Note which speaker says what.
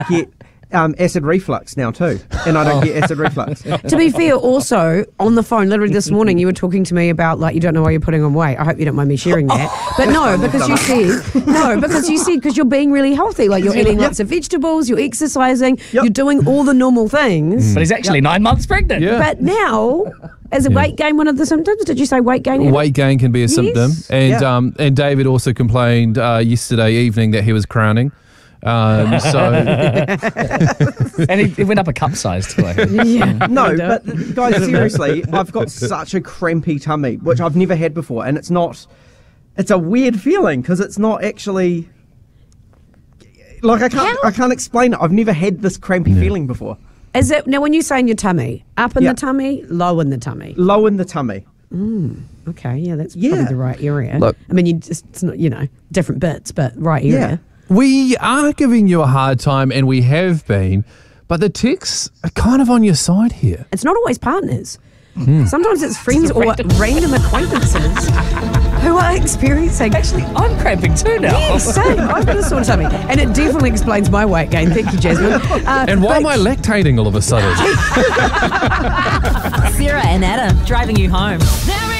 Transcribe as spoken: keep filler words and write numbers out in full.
Speaker 1: get um, acid reflux now too, and I don't get acid reflux.
Speaker 2: To be fair, also, on the phone, literally this morning, you were talking to me about, like, you don't know why you're putting on weight. I hope you don't mind me sharing that. But no, because you said, no, because you said, because you're being really healthy. Like, you're eating
Speaker 1: Yep.
Speaker 2: lots of vegetables, you're exercising,
Speaker 1: Yep.
Speaker 2: you're doing all the normal things.
Speaker 3: But he's actually nine months pregnant.
Speaker 4: Yeah.
Speaker 2: But now, is it weight gain one of the symptoms? Did you say weight gain? Evan?
Speaker 4: Weight gain can be a symptom. And
Speaker 1: Yeah.
Speaker 4: um, and David also complained uh, yesterday evening that he was crowning. Um, so
Speaker 3: And he, he went up a cup size too, I heard.
Speaker 2: Yeah.
Speaker 1: No, but guys, seriously, I've got such a crampy tummy, which I've never had before, and it's not. It's a weird feeling because it's not actually. Like I can't,
Speaker 2: How?
Speaker 1: I can't explain it. I've never had this crampy feeling before.
Speaker 2: Is it, now when you say in your tummy, up in
Speaker 1: Yeah.
Speaker 2: the tummy, low in the tummy?
Speaker 1: Low in the tummy.
Speaker 2: Okay, yeah, that's
Speaker 1: Yeah.
Speaker 2: probably the right area.
Speaker 4: Look-
Speaker 2: I mean, you just, it's not, you know, different bits, but right area.
Speaker 4: we are giving you a hard time, and we have been, but the texts are kind of on your side here.
Speaker 2: It's not always partners.
Speaker 4: Hmm.
Speaker 2: Sometimes it's friends or
Speaker 3: random-
Speaker 2: random acquaintances who are experiencing.
Speaker 3: Actually, I'm cramping too now.
Speaker 2: Yes, same. I've got a sore tummy. And it definitely explains my weight gain. Thank you, Jasmine. Uh,
Speaker 4: And why am
Speaker 2: but-
Speaker 4: I lactating all of a sudden?
Speaker 5: Sarah and Adam driving you home. There